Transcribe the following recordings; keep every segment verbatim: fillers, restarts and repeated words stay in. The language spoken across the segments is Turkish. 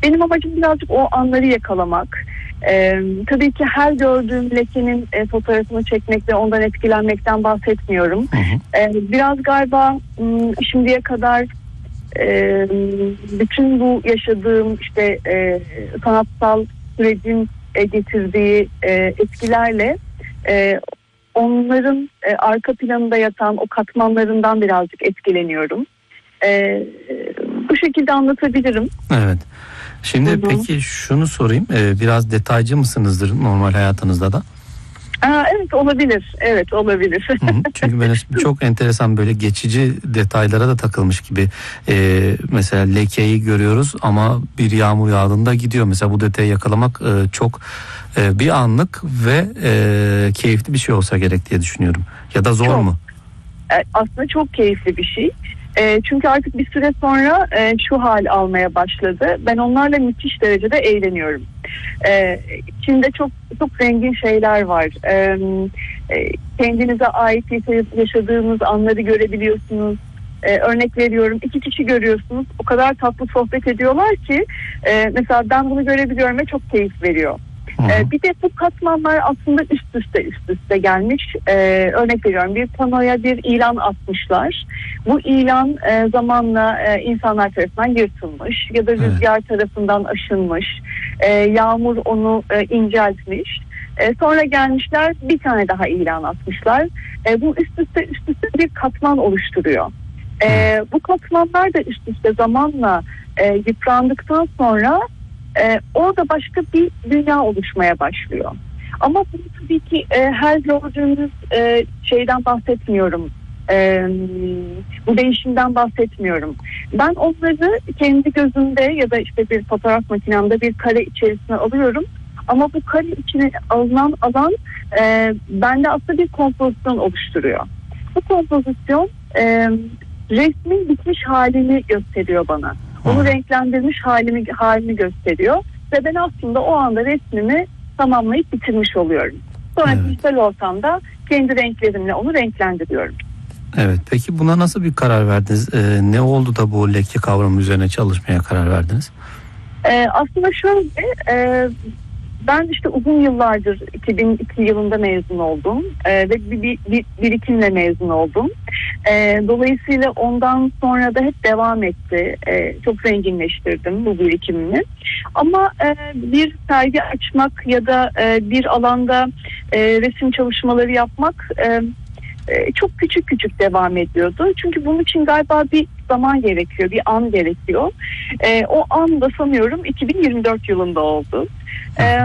Benim amacım birazcık o anları yakalamak. Ee, tabii ki her gördüğüm lekenin e, fotoğrafını çekmek ve ondan etkilenmekten bahsetmiyorum. Hı hı. Ee, biraz galiba m, şimdiye kadar e, bütün bu yaşadığım işte e, sanatsal sürecin e, getirdiği e, etkilerle e, onların e, arka planında yatan o katmanlarından birazcık etkileniyorum. E, bu şekilde anlatabilirim. Evet. Şimdi Hı-hı. peki şunu sorayım. Ee, biraz detaycı mısınızdır normal hayatınızda da? Aa, evet olabilir. Evet olabilir. Hı hı. Çünkü ben çok enteresan böyle geçici detaylara da takılmış gibi. Ee, mesela lekeyi görüyoruz ama bir yağmur yağdığında gidiyor. Mesela bu detayı yakalamak e, çok e, bir anlık ve e, keyifli bir şey olsa gerek diye düşünüyorum. Ya da zor Çok. mu? E, aslında çok keyifli bir şey. E, çünkü artık bir süre sonra e, şu hal almaya başladı. Ben onlarla müthiş derecede eğleniyorum. E, içinde çok çok zengin şeyler var. E, e, kendinize ait yaşadığınız anları görebiliyorsunuz. E, örnek veriyorum, iki kişi görüyorsunuz. O kadar tatlı sohbet ediyorlar ki e, mesela ben bunu görebiliyorum ve çok keyif veriyor. Ee, bir de bu katmanlar aslında üst üste üst üste gelmiş. Ee, örnek veriyorum, bir panoya bir ilan atmışlar. Bu ilan e, zamanla e, insanlar tarafından yırtılmış ya da rüzgar evet. tarafından aşınmış. E, yağmur onu e, inceltmiş. E, sonra gelmişler bir tane daha ilan atmışlar. E, bu üst üste üst üste bir katman oluşturuyor. E, bu katmanlar da üst üste zamanla e, yıprandıktan sonra Ee, orada başka bir dünya oluşmaya başlıyor. Ama bunu tabii ki e, her gördüğümüz e, şeyden bahsetmiyorum. E, bu değişimden bahsetmiyorum. Ben onları kendi gözümde ya da işte bir fotoğraf makinemde bir kare içerisine alıyorum. Ama bu kare içine alınan alan e, bende aslında bir kompozisyon oluşturuyor. Bu kompozisyon e, resmin bitmiş halini gösteriyor bana. Onu renklendirmiş halimi, halini gösteriyor ve ben aslında o anda resmimi tamamlayıp bitirmiş oluyorum. Sonra evet. dijital ortamda kendi renklerimle onu renklendiriyorum. Evet, peki buna nasıl bir karar verdiniz? Ee, ne oldu da bu leke kavramı üzerine çalışmaya karar verdiniz? Ee, aslında şöyle, e, ben işte uzun yıllardır iki bin iki yılında mezun oldum e, ve bir, bir, bir birikimle mezun oldum. E, dolayısıyla ondan sonra da hep devam etti. E, çok zenginleştirdim bu birikimimi. Ama e, bir sergi açmak ya da e, bir alanda e, resim çalışmaları yapmak e, e, çok küçük küçük devam ediyordu. Çünkü bunun için galiba bir zaman gerekiyor, bir an gerekiyor. E, o an da sanıyorum iki bin yirmi dört yılında oldu. Ee,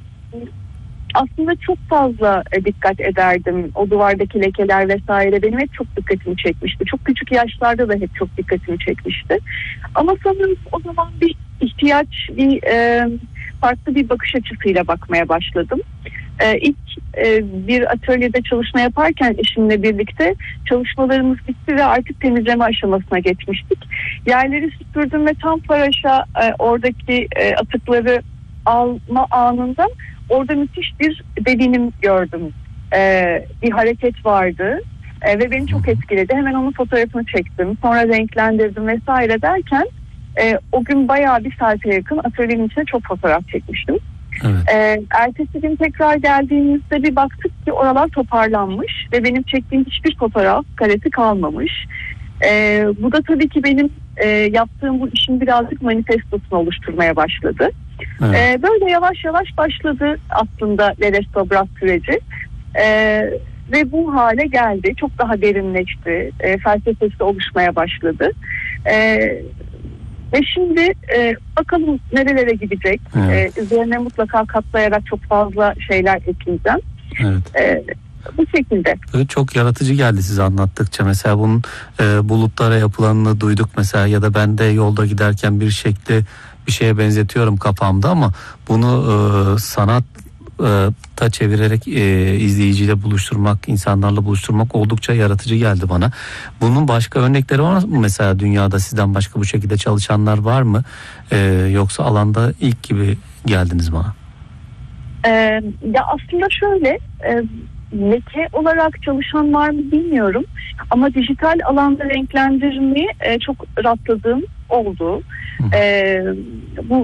aslında çok fazla dikkat ederdim. O duvardaki lekeler vesaire benim hep çok dikkatimi çekmişti. Çok küçük yaşlarda da hep çok dikkatimi çekmişti. Ama sanırım o zaman bir ihtiyaç, bir e, farklı bir bakış açısıyla bakmaya başladım. E, ilk e, bir atölyede çalışma yaparken eşimle birlikte çalışmalarımız bitti ve artık temizleme aşamasına geçmiştik. Yerleri süpürdüm ve tam paraşa e, oradaki e, atıkları alma anında orada müthiş bir devinim gördüm. Ee, bir hareket vardı ee, ve beni çok etkiledi. Hemen onun fotoğrafını çektim. Sonra renklendirdim vesaire derken e, o gün bayağı bir saate yakın atölyenin içine çok fotoğraf çekmiştim. Evet. Ee, ertesi gün tekrar geldiğimizde bir baktık ki oralar toparlanmış ve benim çektiğim hiçbir fotoğraf karesi kalmamış. Ee, bu da tabii ki benim e, yaptığım bu işin birazcık manifestosunu oluşturmaya başladı. Evet. Ee, böyle yavaş yavaş başladı aslında Le Resto Bras süreci ee, ve bu hale geldi. Çok daha derinleşti. E, felsefesi oluşmaya başladı. E, ve şimdi e, bakalım nerelere gidecek. Evet. E, üzerine mutlaka katlayarak çok fazla şeyler ekleyeceğim. Evet. E, bu şekilde. Evet, çok yaratıcı geldi size anlattıkça. Mesela bunun e, bulutlara yapılanını duyduk mesela, ya da ben de yolda giderken bir şekli bir şeye benzetiyorum kafamda, ama bunu e, sanat e, ta çevirerek e, izleyiciyle buluşturmak, insanlarla buluşturmak oldukça yaratıcı geldi bana. Bunun başka örnekleri var mı? Mesela dünyada sizden başka bu şekilde çalışanlar var mı? E, yoksa alanda ilk gibi geldiniz bana? Ee, ya aslında şöyle, e, leke olarak çalışan var mı bilmiyorum. Ama dijital alanda renklendirmeyi e, çok rastladığım oldu. E, bu